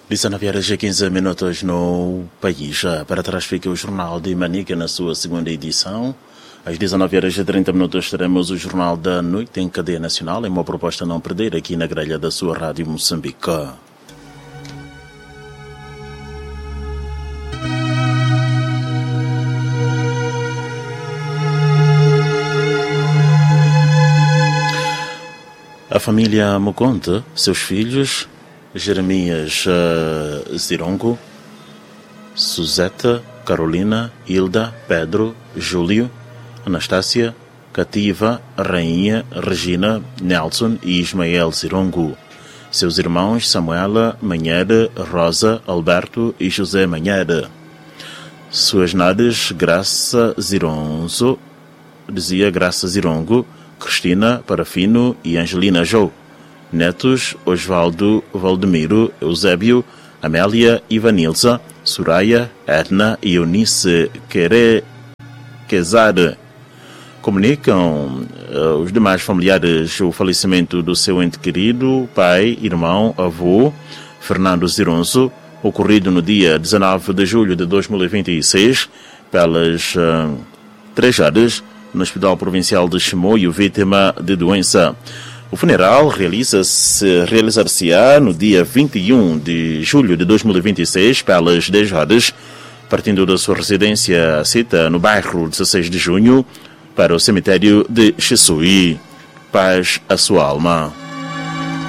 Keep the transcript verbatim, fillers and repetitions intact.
dezenove horas e quinze minutos no país. Para trás fica o Jornal de Manica na sua segunda edição. Às dezenove horas e trinta minutos teremos o Jornal da Noite em cadeia nacional, em uma proposta a não perder aqui na grelha da sua Rádio Moçambique. A família Moconte, seus filhos, Jeremias uh, Zirongo, Suzeta, Carolina, Hilda, Pedro, Júlio, Anastácia, Cativa, Rainha, Regina, Nelson e Ismael Zirongo. Seus irmãos Samuela, Manhera, Rosa, Alberto e José Manhera. Suas nadas, Graça Zironzo, dizia Graça Zirongo, Cristina Parafino e Angelina Jou. Netos, Osvaldo, Valdemiro, Eusébio, Amélia, Ivanilza, Soraya, Edna e Eunice Quezar. Comunicam uh, os demais familiares o falecimento do seu ente querido, pai, irmão, avô, Fernando Zironzo, ocorrido no dia dezenove de julho de dois mil e vinte e seis, pelas uh, três horas, no Hospital Provincial de Chimoio, vítima de doença. O funeral realiza-se, realizar-se-á no dia vinte e um de julho de dois mil e vinte e seis, pelas dez horas, partindo da sua residência cita no bairro dezesseis de junho, para o cemitério de Xisui. Paz à sua alma.